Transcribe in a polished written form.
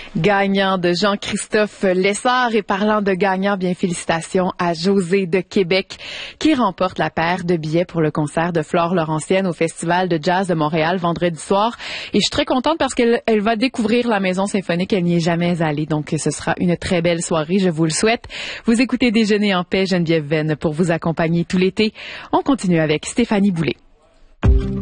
Gagnant de Jean-Christophe Lessard. Et parlant de gagnant, bien félicitations à José de Québec qui remporte la paire de billets pour le concert de Flore Laurentienne au Festival de Jazz de Montréal vendredi soir. Et je suis très contente parce qu'elle va découvrir la Maison Symphonique. Elle n'y est jamais allée. Donc ce sera une très belle soirée. Je vous le souhaite. Vous écoutez Déjeuner en paix, Geneviève Venn, pour vous accompagner tout l'été. On continue avec Stéphanie Boulay.